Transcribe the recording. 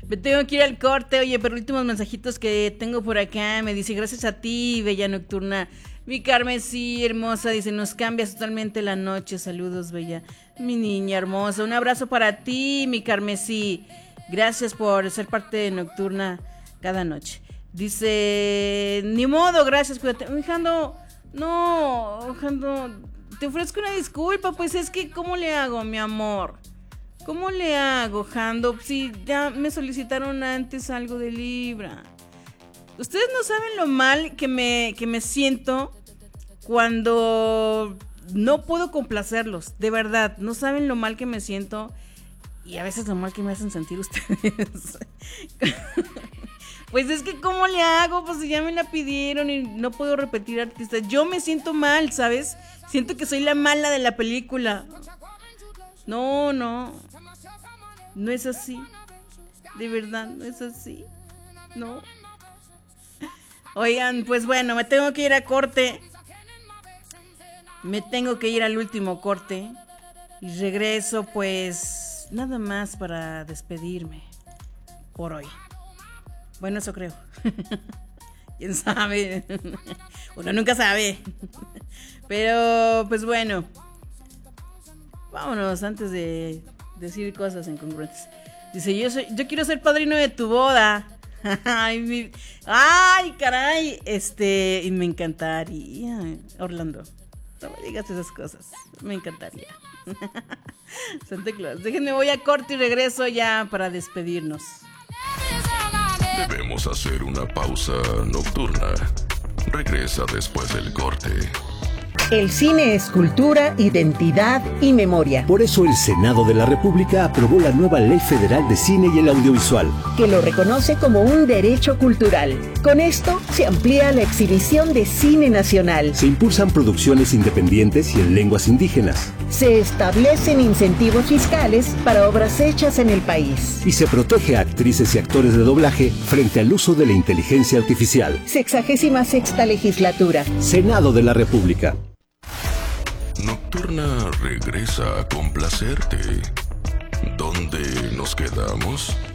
Me tengo que ir al corte, oye, pero últimos mensajitos que tengo por acá. Me dice, gracias a ti, bella nocturna. Mi Carmen, sí, hermosa, dice, nos cambias totalmente la noche. Saludos, bella. Mi niña hermosa, un abrazo para ti, mi Carmen, sí. Gracias por ser parte de Nocturna cada noche. Dice, ni modo, gracias, cuídate. Jando, no, Jando, te ofrezco una disculpa, pues es que, ¿cómo le hago, mi amor? ¿Cómo le hago, Jando? Si ya me solicitaron antes algo de Libra. Ustedes no saben lo mal que me siento cuando no puedo complacerlos. De verdad, no saben lo mal que me siento. Y a veces lo mal que me hacen sentir ustedes. Pues es que ¿cómo le hago? Pues ya me la pidieron y no puedo repetir artistas. Yo me siento mal, ¿sabes? Siento que soy la mala de la película. No es así. De verdad, no es así. No. Oigan, pues bueno, me tengo que ir a corte. Me tengo que ir al último corte. Y regreso, pues, nada más para despedirme por hoy. Bueno, eso creo. ¿Quién sabe? Uno nunca sabe. Pero, pues bueno. Vámonos antes de decir cosas incongruentes. Dice, yo quiero ser padrino de tu boda. Ay, caray. Y me encantaría. Orlando, no me digas esas cosas. Me encantaría. Santa Claus. Déjenme, voy a corte y regreso ya para despedirnos. Debemos hacer una pausa nocturna. Regresa después del corte. El cine es cultura, identidad y memoria. Por eso el Senado de la República aprobó la nueva Ley Federal de Cine y el Audiovisual, que lo reconoce como un derecho cultural. Con esto se amplía la exhibición de cine nacional. Se impulsan producciones independientes y en lenguas indígenas. Se establecen incentivos fiscales para obras hechas en el país. Y se protege a actrices y actores de doblaje frente al uso de la inteligencia artificial. 66ª legislatura. Senado de la República. Nocturna regresa a complacerte. ¿Dónde nos quedamos?